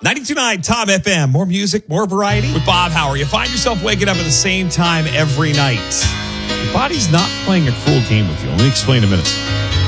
92.9 Tom FM. More music, more variety with Bob Howard. You find yourself waking up at the same time every night. Your body's not playing a cruel game with you. Let me explain in a minute.